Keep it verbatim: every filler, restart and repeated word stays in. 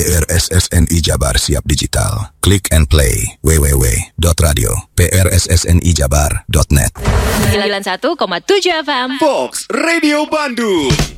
R S S N I Jabar siap digital. Click and play w w w dot radio p r s s n i jabar dot net. sembilan puluh satu koma tujuh F M Fox Radio Bandung.